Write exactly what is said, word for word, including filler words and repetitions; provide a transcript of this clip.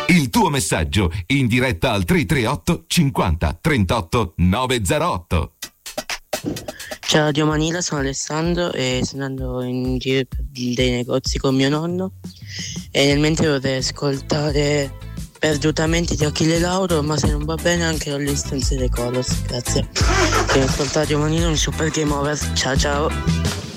Il tuo messaggio in diretta al tre tre otto cinquanta trentotto novecentootto. Ciao Radio Manila, sono Alessandro e sto andando in giro per dei negozi con mio nonno e nel mentre vorrei ascoltare perdutamente di Achille Lauro, ma se non va bene anche Rolling Stones dei Colors. Grazie. Per ascoltare Radio Manila, un super game over. Ciao ciao.